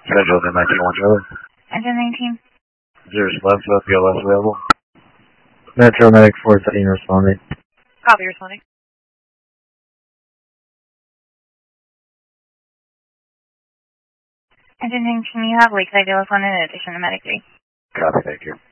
Scheduled in 19-1 Charlie. Engine 19. Zeros left, BLS available. Metro Medic 413 responding. Copy, responding. Engine 19, you have Lakeside BLS 1 in addition to Medic 3. Copy, thank you.